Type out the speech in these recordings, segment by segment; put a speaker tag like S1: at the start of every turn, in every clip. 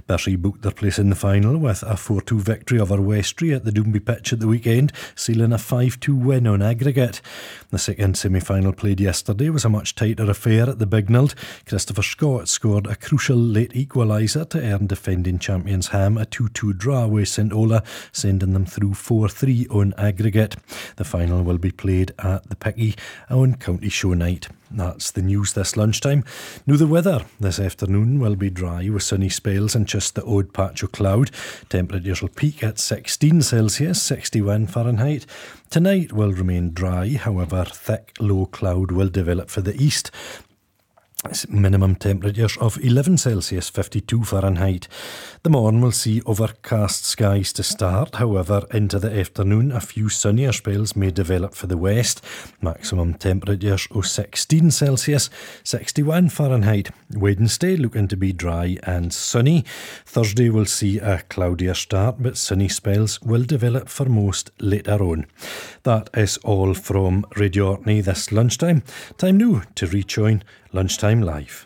S1: Bury booked their place in the final with a 4-2 victory over Westry at the Doomby pitch at the weekend, sealing a 5-2 win on aggregate. The second semi-final played yesterday was a much tighter affair at the Bignald. Christopher Scott scored a crucial late equaliser to earn defending champions Ham a 2-2 draw with St Ola, sending them through 4-3 on aggregate. The final will be played at the Picky on County Show night. That's the news this lunchtime. Now the weather this afternoon will be dry with sunny spells and just the odd patch of cloud. Temperatures will peak at 16 Celsius, 61 Fahrenheit. Tonight will remain dry, however thick low cloud will develop for the east. Minimum temperatures of 11 Celsius, 52 Fahrenheit. The morn will see overcast skies to start. However, into the afternoon, a few sunnier spells may develop for the west. Maximum temperatures of 16 Celsius, 61 Fahrenheit. Wednesday looking to be dry and sunny. Thursday will see a cloudier start, but sunny spells will develop for most later on. That is all from Radio Orkney this lunchtime. Time now to rejoin Lunchtime Live.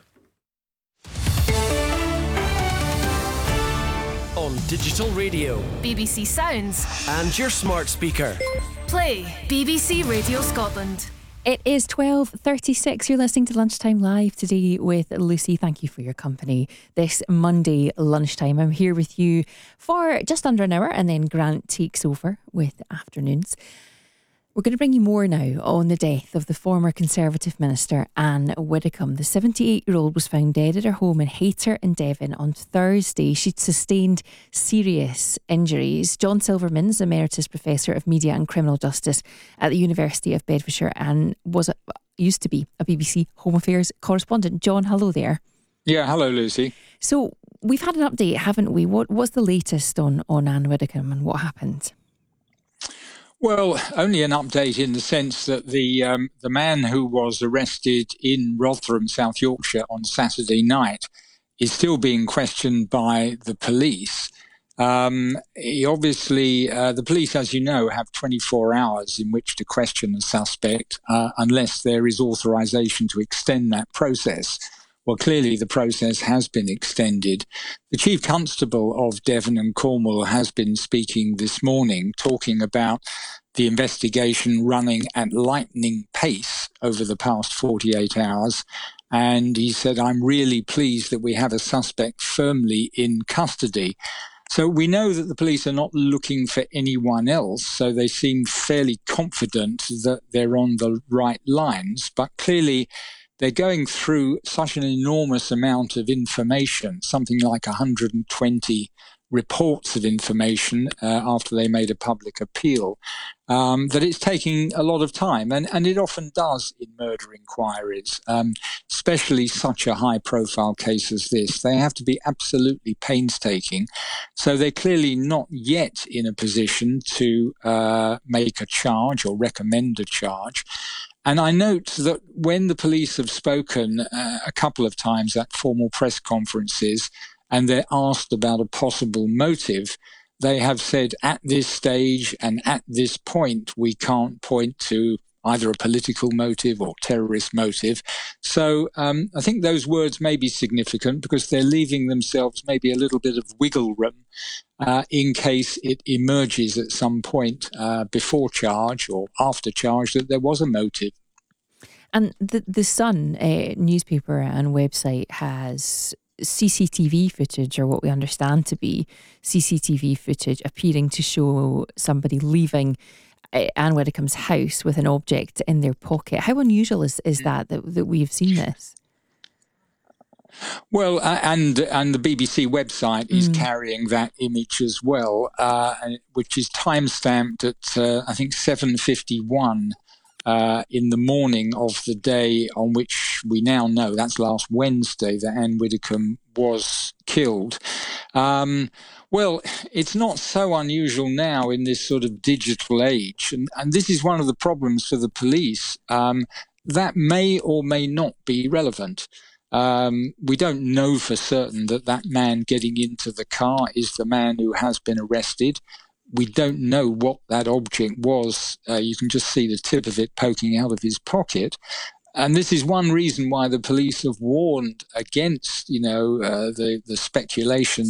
S2: On digital radio,
S3: BBC Sounds,
S2: and your smart speaker.
S3: Play BBC Radio Scotland.
S4: It is 12:36. You're listening to Lunchtime Live today with Lucy. Thank you for your company this Monday lunchtime. I'm here with you for just under an hour, and then Grant takes over with afternoons. We're going to bring you more now on the death of the former Conservative Minister Anne Widdecombe. The 78-year-old was found dead at her home in Hayter in Devon on Thursday. She'd sustained serious injuries. John Silverman's Emeritus Professor of Media and Criminal Justice at the University of Bedfordshire and used to be a BBC Home Affairs correspondent. John, hello there.
S5: Yeah, hello Lucy.
S4: So we've had an update, haven't we? What's the latest on Anne Widdecombe and what happened?
S5: Well, only an update in the sense that the man who was arrested in Rotherham, South Yorkshire on Saturday night is still being questioned by the police. He obviously, the police, as you know, have 24 hours in which to question a suspect unless there is authorisation to extend that process. Well, clearly the process has been extended. The Chief Constable of Devon and Cornwall has been speaking this morning, talking about the investigation running at lightning pace over the past 48 hours. And he said, I'm really pleased that we have a suspect firmly in custody. So we know that the police are not looking for anyone else, so they seem fairly confident that they're on the right lines. But clearly, they're going through such an enormous amount of information, something like 120 reports of information after they made a public appeal, that it's taking a lot of time. And it often does in murder inquiries, especially such a high-profile case as this. They have to be absolutely painstaking. So they're clearly not yet in a position to make a charge or recommend a charge. And I note that when the police have spoken a couple of times at formal press conferences and they're asked about a possible motive, they have said at this stage and at this point, we can't point to either a political motive or terrorist motive. So I think those words may be significant because they're leaving themselves maybe a little bit of wiggle room in case it emerges at some point before charge or after charge that there was a motive.
S4: And the Sun newspaper and website has CCTV footage, or what we understand to be CCTV footage, appearing to show somebody leaving Anne Widdecombe's house with an object in their pocket. How unusual is that we've seen this?
S5: Well, and the BBC website is carrying that image as well, which is time-stamped at, I think, 7:51 in the morning of the day on which we now know, that's last Wednesday, that Anne Widdecombe was killed. Well, it's not so unusual now in this sort of digital age, and this is one of the problems for the police. That may or may not be relevant. We don't know for certain that man getting into the car is the man who has been arrested. We don't know what that object was. You can just see the tip of it poking out of his pocket. And this is one reason why the police have warned against, the speculation